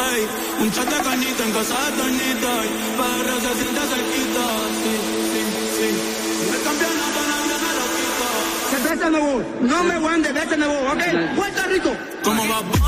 ey. Un chat de cañita en casa de Toñita, ey. Pero se siente cerquita, sí, sí, sí. El campeonato nadie me lo quita. Cerveza Nuevo, no me guande, vete Nuevo, ¿ok? Puerto Rico. ¿Cómo va?